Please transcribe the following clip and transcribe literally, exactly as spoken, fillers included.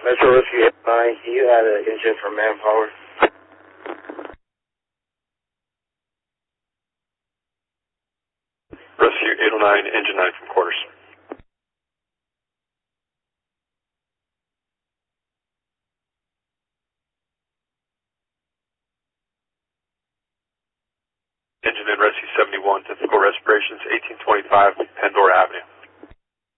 Metro Rescue eight nine, can you add an engine for manpower? Rescue eight oh nine, engine nine from quarters. Engine in Rescue seventy-one, typical respirations, eighteen twenty-five, Pandora Avenue.